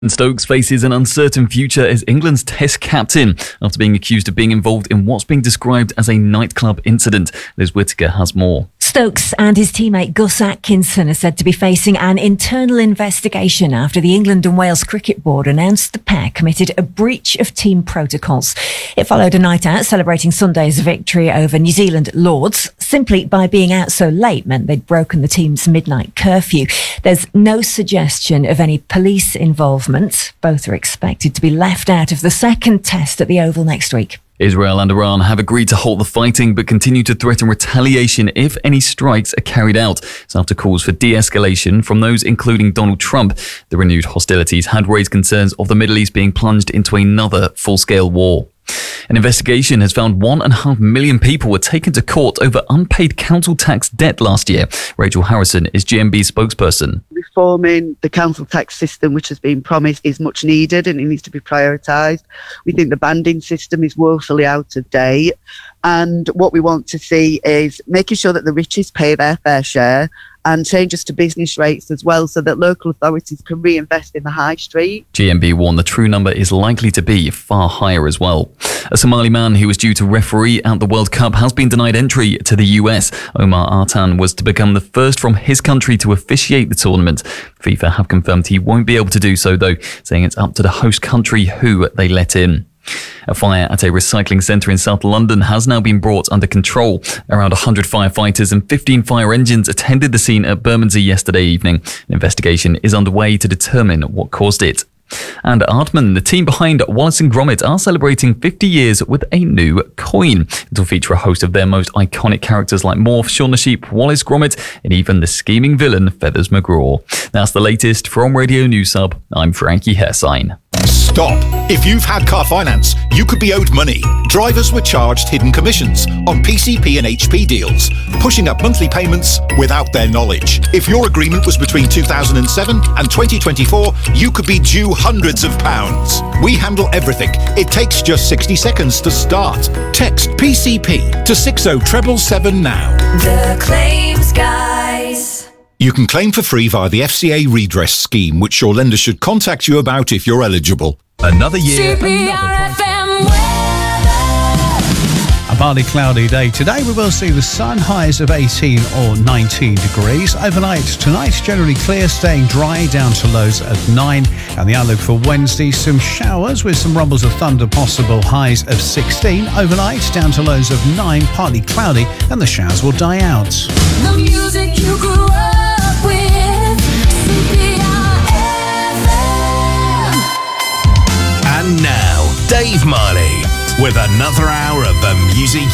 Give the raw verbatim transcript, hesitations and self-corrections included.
And Stokes faces an uncertain future as England's Test captain after being accused of being involved in what's being described as a nightclub incident. Liz Whittaker has more. Stokes and his teammate Gus Atkinson are said to be facing an internal investigation after the England and Wales Cricket Board announced the pair committed a breach of team protocols. It followed a night out celebrating Sunday's victory over New Zealand at Lords. Simply by being out so late meant they'd broken the team's midnight curfew. There's no suggestion of any police involvement. Both are expected to be left out of the second test at the Oval next week. Israel and Iran have agreed to halt the fighting but continue to threaten retaliation if any strikes are carried out. It's after calls for de-escalation from those including Donald Trump. The renewed hostilities had raised concerns of the Middle East being plunged into another full-scale war. An investigation has found one and a half million people were taken to court over unpaid council tax debt last year. Rachel Harrison is G M B's spokesperson. Reforming the council tax system, which has been promised, is much needed and it needs to be prioritised. We think the banding system is woefully out of date. And what we want to see is making sure that the richest pay their fair share and changes to business rates as well so that local authorities can reinvest in the high street. G M B warned the true number is likely to be far higher as well. A Somali man who was due to referee at the World Cup has been denied entry to the U S. Omar Artan was to become the first from his country to officiate the tournament. FIFA have confirmed he won't be able to do so though, saying it's up to the host country who they let in. A fire at a recycling centre in South London has now been brought under control. Around one hundred firefighters and fifteen fire engines attended the scene at Bermondsey yesterday evening. An investigation is underway to determine what caused it. And Aardman, the team behind Wallace and Gromit, are celebrating fifty years with a new coin. It will feature a host of their most iconic characters like Morph, Shaun the Sheep, Wallace Gromit, and even the scheming villain Feathers McGraw. That's the latest from Radio News Hub. I'm Frankie Hersign. Stop! If you've had car finance, you could be owed money. Drivers were charged hidden commissions on P C P and H P deals, pushing up monthly payments without their knowledge. If your agreement was between two thousand seven and twenty twenty-four, you could be due hundreds of pounds. We handle everything. It takes just sixty seconds to start. Text P C P to six oh seven seven now. The Claims Guys. You can claim for free via the F C A redress scheme, which your lender should contact you about if you're eligible. Another year, F M a partly cloudy day. Today we will see the sun, highs of eighteen or nineteen degrees. Overnight tonight, generally clear, staying dry, down to lows of nine. And the outlook for Wednesday, some showers with some rumbles of thunder possible, highs of sixteen. Overnight, down to lows of nine, partly cloudy, and the showers will die out. The music you grew up with, C P R F M. And now, Dave Marley with another hour of the music